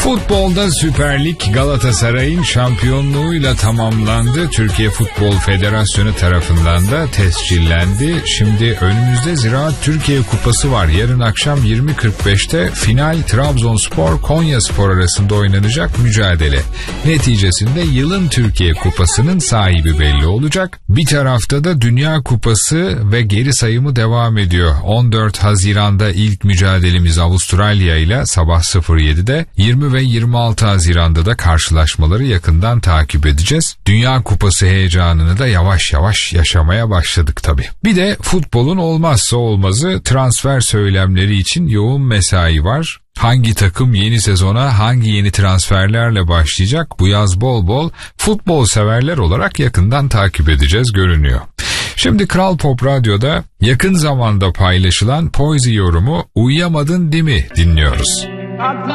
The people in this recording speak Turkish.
Futbolda Süper Lig Galatasaray'ın şampiyonluğuyla tamamlandı. Türkiye Futbol Federasyonu tarafından da tescillendi. Şimdi önümüzde Ziraat Türkiye Kupası var. Yarın akşam 20.45'te final Trabzonspor Konyaspor arasında oynanacak mücadele. Neticesinde yılın Türkiye Kupası'nın sahibi belli olacak. Bir tarafta da Dünya Kupası ve geri sayımı devam ediyor. 14 Haziran'da ilk mücadelemiz Avustralya ile sabah 07'de, 20 ve 26 Haziran'da da karşılaşmaları yakından takip edeceğiz. Dünya Kupası heyecanını da yavaş yavaş yaşamaya başladık tabii. Bir de futbolun olmazsa olmazı transfer söylemleri için yoğun mesai var. Hangi takım yeni sezona hangi yeni transferlerle başlayacak, bu yaz bol bol futbol severler olarak yakından takip edeceğiz görünüyor. Şimdi Kral Pop Radyo'da yakın zamanda paylaşılan Poezy yorumu "Uyuyamadın değil mi?" dinliyoruz.